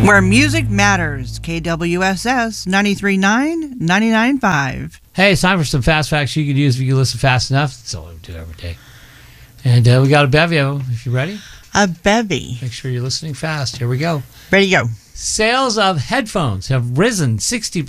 Where music matters. KWSS 93.9, 99.5. Hey, it's time for some fast facts you could use if you listen fast enough. That's all we do every day. And we got a bevy of them. If you're ready, A bevy. make sure you're listening fast. Here we go. Ready to go. Sales of headphones have risen 60%